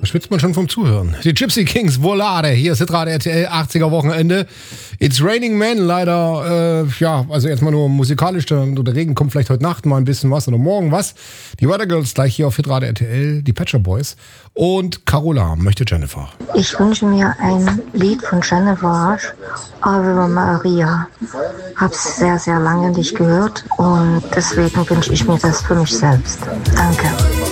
Da schwitzt man schon vom Zuhören. Die Gypsy Kings, Volare, hier ist Hitradio RTL, 80er Wochenende. It's Raining Men, leider, also erstmal nur musikalisch, der Regen kommt vielleicht heute Nacht mal ein bisschen was oder morgen was. Die Weather Girls gleich hier auf Hitradio RTL, die Patcher Boys und Carola möchte Jennifer. Ich wünsche mir ein Lied von Jennifer, Ave Maria. Hab's sehr, sehr lange nicht gehört und deswegen wünsche ich mir das für mich selbst. Danke.